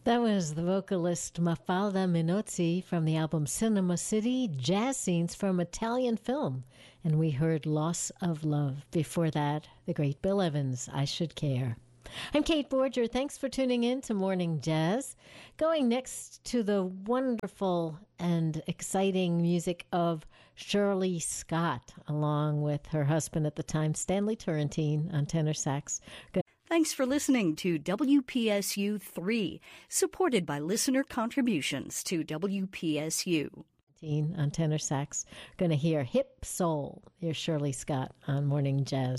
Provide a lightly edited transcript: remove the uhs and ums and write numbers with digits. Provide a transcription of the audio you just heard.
That was the vocalist Mafalda Minozzi from the album Cinema City, jazz scenes from Italian film. And we heard Loss of Love. Before that, the great Bill Evans, I Should Care. I'm Kate Borger. Thanks for tuning in to Morning Jazz. Going next to the wonderful and exciting music of Shirley Scott, along with her husband at the time, Stanley Turrentine, on tenor sax. Thanks for listening to WPSU 3, supported by listener contributions to WPSU. On tenor sax. Going to hear Hip Soul. Here's Shirley Scott on Morning Jazz.